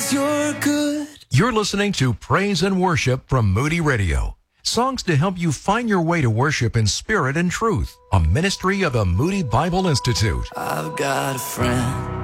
you're good. You're listening to Praise and Worship from Moody Radio. Songs to help you find your way to worship in spirit and truth. A ministry of the Moody Bible Institute. I've got a friend.